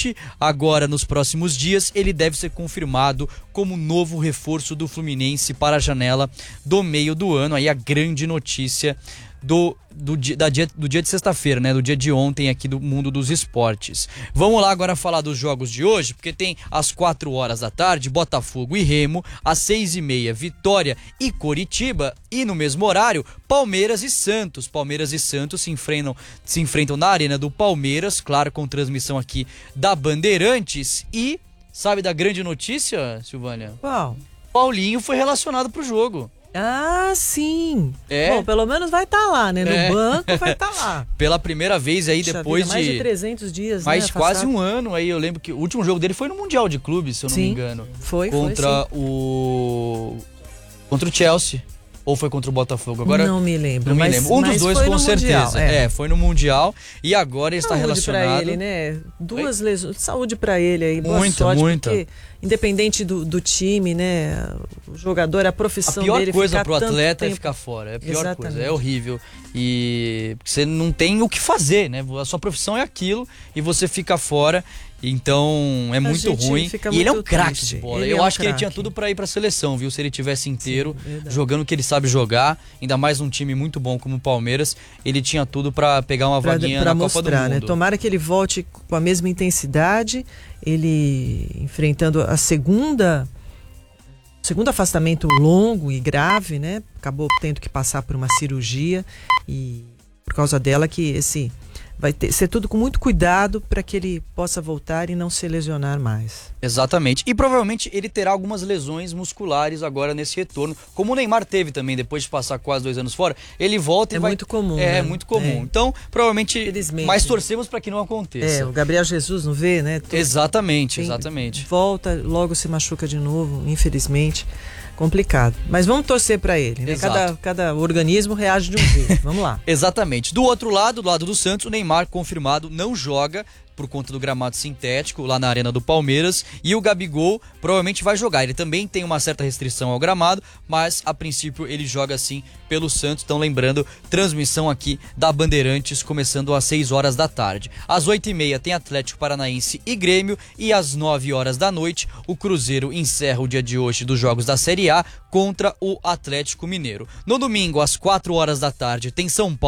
Tite. Agora, nos próximos dias, ele deve ser confirmado como novo reforço do Fluminense para a janela do meio do ano. Aí a grande notícia do dia de sexta-feira, né? Do dia de ontem aqui do mundo dos esportes. Vamos lá agora falar dos jogos de hoje, porque tem às 4 horas da tarde, Botafogo e Remo, às 6h30, Vitória e Coritiba, e no mesmo horário, Palmeiras e Santos. Palmeiras e Santos se enfrentam na Arena do Palmeiras, claro, com transmissão aqui da Bandeirantes. E sabe da grande notícia, Silvânia? Qual? Paulinho foi relacionado pro jogo. Ah, sim. É. Bom, pelo menos vai estar lá, né? No banco vai estar lá. Pela primeira vez aí, depois mais de 300 dias, mais né? quase um ano aí. Eu lembro que o último jogo dele foi no Mundial de Clubes, se eu não me engano. Foi, contra o Chelsea. Ou foi contra o Botafogo? Agora não me lembro. Não me lembro. Um dos dois, com certeza. Mundial, foi no Mundial. E agora ele está relacionado. Saúde pra ele, né? Duas lesões. Saúde pra ele aí. Boa muita, sorte, muita. Porque, independente do time, né? O jogador, a profissão dele. A pior coisa pro atleta tempo... é ficar fora. É a pior Exatamente. coisa. É horrível. E você não tem o que fazer, né? A sua profissão é aquilo e você fica fora. Então é muito ruim. E ele é um craque de bola. Eu acho que ele tinha tudo pra ir pra seleção, viu? Se ele tivesse inteiro, jogando o que ele sabe jogar, ainda mais um time muito bom como o Palmeiras, ele tinha tudo pra pegar uma vaguinha na Copa do Mundo. Né? Tomara que ele volte com a mesma intensidade, ele enfrentando a segundo afastamento longo e grave, né? Acabou tendo que passar por uma cirurgia e por causa dela que vai ser tudo com muito cuidado para que ele possa voltar e não se lesionar mais. Exatamente. E provavelmente ele terá algumas lesões musculares agora nesse retorno, como o Neymar teve também, depois de passar quase 2 anos fora. Ele volta e vai... muito comum. É, né? muito comum. Então, provavelmente, mas torcemos para que não aconteça. O Gabriel Jesus não vê, né? Exatamente. Volta, logo se machuca de novo, infelizmente. Complicado. Mas vamos torcer para ele, né? Cada organismo reage de um jeito. Vamos lá. Exatamente. Do outro lado, do lado do Santos, o Neymar confirmado não joga por conta do gramado sintético lá na Arena do Palmeiras, e o Gabigol provavelmente vai jogar. Ele também tem uma certa restrição ao gramado, mas a princípio ele joga sim pelo Santos. Então, lembrando, transmissão aqui da Bandeirantes começando às 6 horas da tarde. Às 8h30 tem Atlético Paranaense e Grêmio, e às 9 horas da noite o Cruzeiro encerra o dia de hoje dos jogos da Série A contra o Atlético Mineiro. No domingo, às 4 horas da tarde, tem São Paulo